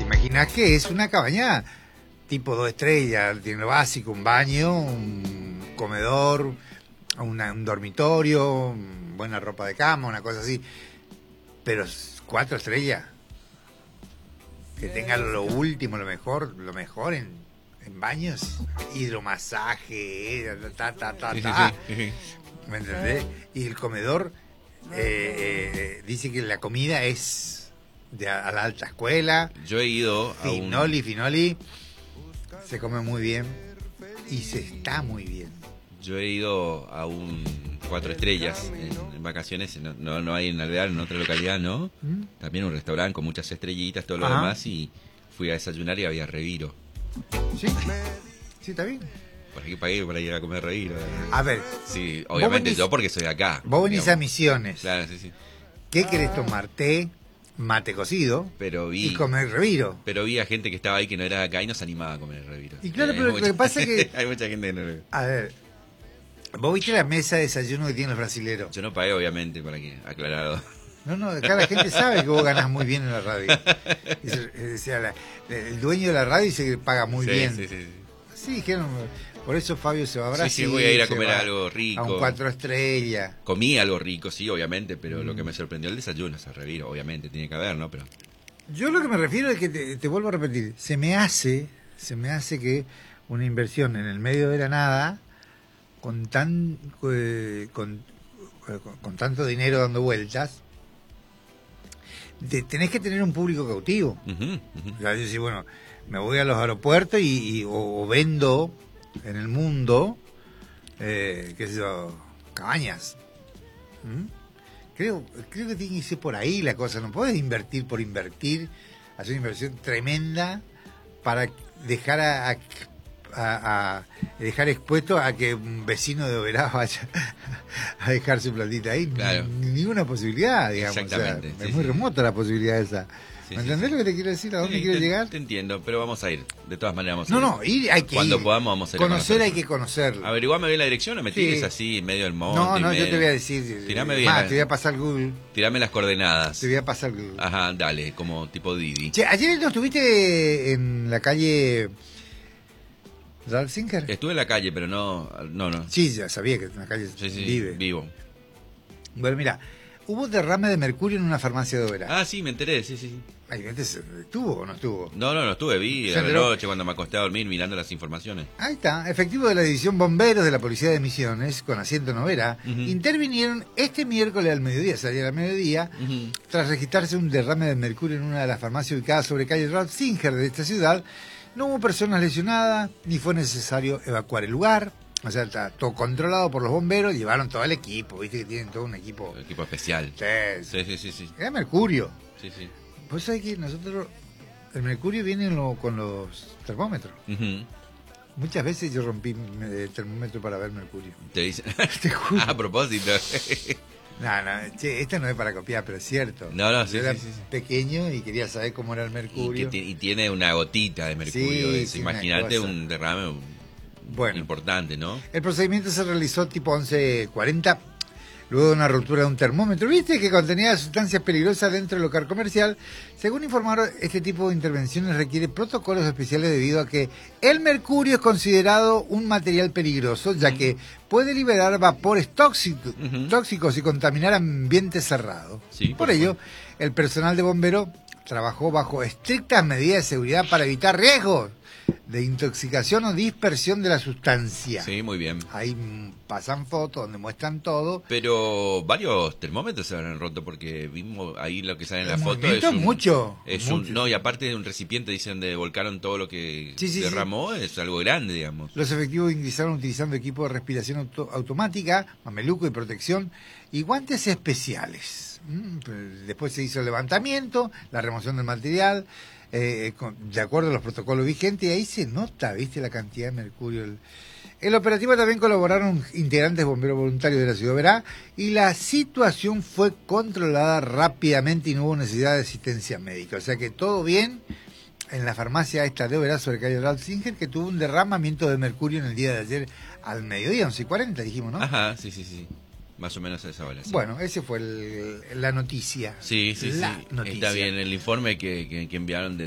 imaginás que es una cabaña tipo 2 estrellas, tiene lo básico, un baño, un comedor, un dormitorio, buena ropa de cama, una cosa así, pero 4 estrellas, que tenga lo último, lo mejor en baños, hidromasaje, Sí. ¿me entendés? Y el comedor dice que la comida es a la alta escuela. Yo he ido a Finoli, se come muy bien y se está muy bien. Yo he ido a un 4 estrellas en vacaciones, no hay en Alvear, en otra localidad, ¿no? También un restaurante con muchas estrellitas, todo lo demás, y fui a desayunar y había reviro. Sí, está bien. ¿Para qué pagué para ir a comer reviro? A ver. Sí, obviamente yo porque soy de acá. Vos venís a Misiones. Claro, sí. ¿Qué querés tomar? Té, mate cocido y comer reviro. Pero vi a gente que estaba ahí que no era de acá y no se animaba a comer reviro. Y claro, pero lo que pasa es que... hay mucha gente que no... A ver, vos viste la mesa de desayuno que tienen los brasileros. Yo no pagué, obviamente, para que aclarado. No, acá la gente sabe que vos ganás muy bien en la radio. El dueño de la radio dice que paga muy bien. Sí, dijeron, por eso Fabio se va a Brasil. Sí, voy a ir a comer algo rico. A un 4 estrellas. Comí algo rico, sí, obviamente, pero lo que me sorprendió el desayuno, ese reviro, obviamente, tiene que haber, ¿no? Pero yo lo que me refiero es que te vuelvo a repetir, se me hace que una inversión en el medio de la nada, con tanto dinero dando vueltas, tenés que tener un público cautivo. O sea, yo decir, bueno, me voy a los aeropuertos o vendo en el mundo, qué sé yo, cabañas. Creo que tiene que ser por ahí la cosa. No puedes invertir por invertir, hacer una inversión tremenda para dejar dejar expuesto a que un vecino de Oberá vaya a dejar su platita ahí. Claro. Ninguna posibilidad, digamos. Exactamente. O sea, es muy remota la posibilidad esa. ¿Me entendés lo que te quiero decir? ¿A dónde quiero llegar? Te entiendo, pero vamos a ir. De todas maneras vamos a ir. Ir hay que Cuando ir. podamos vamos a ir. Conocer hay que conocerlo. Averiguame bien la dirección o me tires así en medio del monte. No, yo te voy a decir. Tirame bien. Te voy a pasar Google. Tirame las coordenadas. Te voy a pasar Google. Ajá, dale, como tipo Didi. Che, ayer no estuviste en la calle Ralph Singer. Estuve en la calle, pero no. Sí, ya sabía que en la calle vivo. Bueno, mira, hubo derrame de mercurio en una farmacia de Oberá. Ah, sí, me enteré, sí. Ay, ¿estuvo o no estuvo? No estuve, vi a la noche cuando me acosté a dormir mirando las informaciones. Ahí está, efectivos de la división bomberos de la policía de Misiones, con asiento en Oberá, intervinieron este miércoles al mediodía, tras registrarse un derrame de mercurio en una de las farmacias ubicadas sobre calle Ralph Singer de esta ciudad. No hubo personas lesionadas, ni fue necesario evacuar el lugar. O sea, está todo controlado por los bomberos, llevaron todo el equipo, viste que tienen todo un equipo. El equipo especial. Sí. Era mercurio. Sí. Pues sabés que nosotros, el mercurio viene con los termómetros. Muchas veces yo rompí el termómetro para ver mercurio. Te dicen. Te juro. A propósito. Che, esto no es para copiar, pero es cierto. Sí, yo era pequeño y quería saber cómo era el mercurio. Y tiene una gotita de mercurio. Imagínate un derrame importante, ¿no? El procedimiento se realizó tipo 11:40, luego de una ruptura de un termómetro, ¿viste? Que contenía sustancias peligrosas dentro del local comercial. Según informaron, este tipo de intervenciones requiere protocolos especiales debido a que el mercurio es considerado un material peligroso, ya que puede liberar vapores tóxicos y contaminar ambientes cerrados. Por ello, el personal de bomberos trabajó bajo estrictas medidas de seguridad para evitar riesgos de intoxicación o dispersión de la sustancia. Sí, muy bien. Ahí pasan fotos donde muestran todo. Pero varios termómetros se habrán roto porque vimos ahí lo que sale en la foto. Mucho. No, y aparte de un recipiente, dicen, de volcaron todo lo que derramó, es algo grande, digamos. Los efectivos ingresaron utilizando equipo de respiración automática, mameluco y protección y guantes especiales. Después se hizo el levantamiento, la remoción del material, de acuerdo a los protocolos vigentes, y ahí se nota, ¿viste? La cantidad de mercurio. El operativo también colaboraron integrantes bomberos voluntarios de la ciudad de Oberá y la situación fue controlada rápidamente y no hubo necesidad de asistencia médica. O sea que todo bien en la farmacia esta de Oberá sobre calle Ralph Singer, que tuvo un derramamiento de mercurio en el día de ayer al mediodía, 11:40 dijimos, ¿no? Ajá, sí. Más o menos a esa hora. Sí. Bueno, ese fue la noticia. Sí. Noticia. Está bien, el informe que enviaron de